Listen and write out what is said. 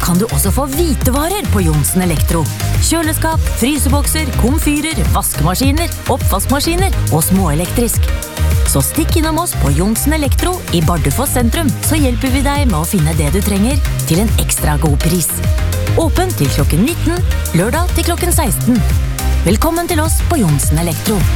kan du også få hvitevarer på Johnsen Elektro. Kjøleskap, frysebokser, komfyrer, vaskemaskiner, oppvaskmaskiner og småelektrisk. Så stikk innom oss på Johnsen Elektro i Bardufoss sentrum, så hjelper vi deg med å finne det du trenger til en ekstra god pris. Åpen til klokken 19, lørdag til klokken 16. Velkommen til oss på Johnsen Elektro.